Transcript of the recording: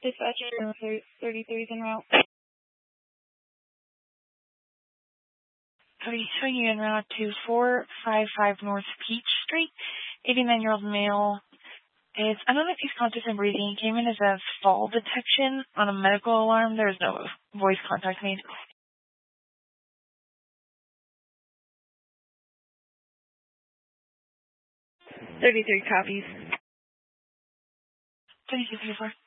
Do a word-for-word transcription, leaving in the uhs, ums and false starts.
Dispatcher, thirty-three is en route. Cody, showing you en route to four five five North Peach Street. eighty-nine-year-old male is, I don't know if he's conscious and breathing. He came in as a fall detection on a medical alarm. There was no voice contact made. thirty-three copies. thirty-two, thirty-four.